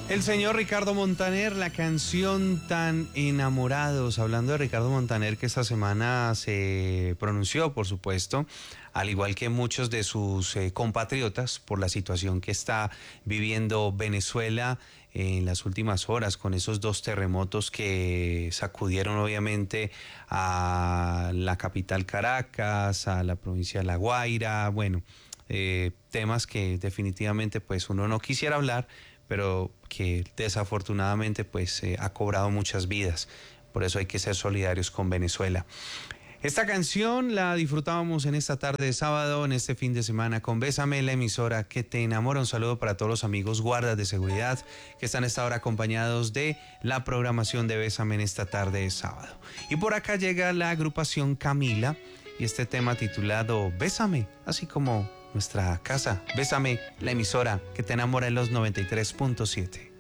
El señor Ricardo Montaner, la canción Tan Enamorados. Hablando de Ricardo Montaner, que esta semana se pronunció, por supuesto, al igual que muchos de sus compatriotas, por la situación que está viviendo Venezuela en las últimas horas, con esos dos terremotos que sacudieron obviamente a la capital Caracas, a la provincia de La Guaira, bueno, temas que definitivamente pues uno no quisiera hablar, pero que desafortunadamente pues ha cobrado muchas vidas. Por eso hay que ser solidarios con Venezuela. Esta canción la disfrutábamos en esta tarde de sábado, en este fin de semana, con Bésame, la emisora que te enamora. Un saludo para todos los amigos guardas de seguridad que están a esta hora acompañados de la programación de Bésame en esta tarde de sábado. Y por acá llega la agrupación Camila y este tema titulado Bésame, así como nuestra casa. Bésame, la emisora que te enamora en los 93.7.